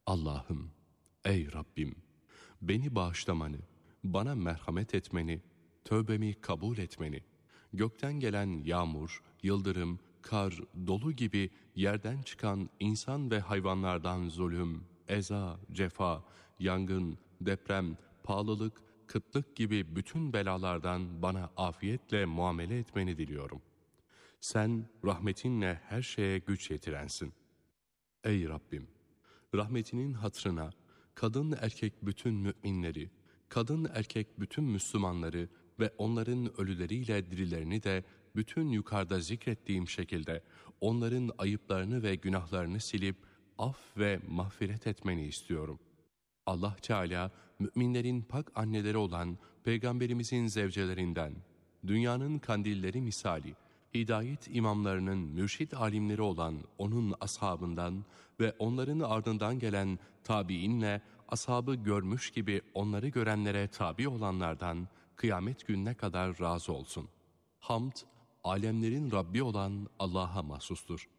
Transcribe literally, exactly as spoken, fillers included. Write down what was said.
Allah'ım, ey Rabbim, beni bağışlamanı, bana merhamet etmeni, tövbemi kabul etmeni, gökten gelen yağmur, yıldırım, kar, dolu gibi yerden çıkan insan ve hayvanlardan zulüm, eza, cefa, yangın, deprem, pahalılık, kıtlık gibi bütün belalardan bana afiyetle muamele etmeni diliyorum. Sen rahmetinle her şeye güç yetirensin. Ey Rabbim! Rahmetinin hatırına kadın erkek bütün müminleri, kadın erkek bütün Müslümanları ve onların ölüleriyle dirilerini de bütün yukarıda zikrettiğim şekilde onların ayıplarını ve günahlarını silip af ve mağfiret etmeni istiyorum. Allah Teala müminlerin pak anneleri olan Peygamberimizin zevcelerinden, dünyanın kandilleri misali, hidayet imamlarının mürşid alimleri olan onun ashabından ve onların ardından gelen tabiinle ashabı görmüş gibi onları görenlere tabi olanlardan kıyamet gününe kadar razı olsun. Hamd, alemlerin Rabbi olan Allah'a mahsustur.